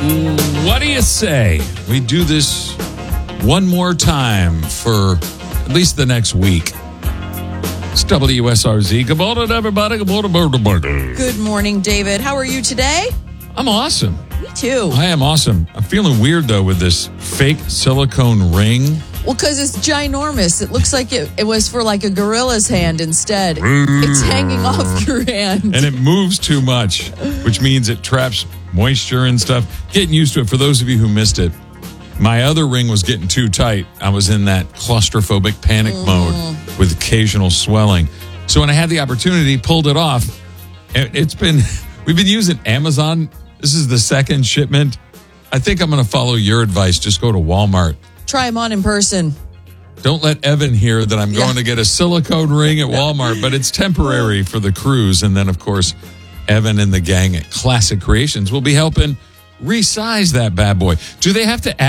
What do you say? We do this one more time for at least the next week. It's WSRZ. Good morning, everybody. Good morning. Good morning, David. How are you today? I'm awesome. Me too. I am awesome. I'm feeling weird, though, with this fake silicone ring. Well, because it's ginormous. It looks like it was for like a gorilla's hand instead. It's hanging off your hand. And it moves too much, which means it traps moisture and stuff. Getting used to it. For those of you who missed it, my other ring was getting too tight. I was in that claustrophobic panic mode with occasional swelling. So when I had the opportunity, pulled it off. We've been using Amazon. This is the second shipment. I think I'm going to follow your advice. Just go to Walmart. Try them on in person. Don't let Evan hear that I'm going to get a silicone ring at Walmart, but it's temporary for the cruise. And then, of course, Evan and the gang at Classic Creations will be helping resize that bad boy. Do they have to